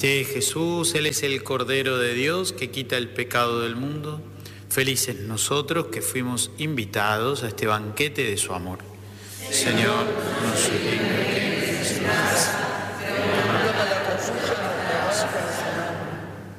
Este es Jesús, Él es el Cordero de Dios que quita el pecado del mundo. Felices nosotros que fuimos invitados a este banquete de su amor. Señor, no soy digno que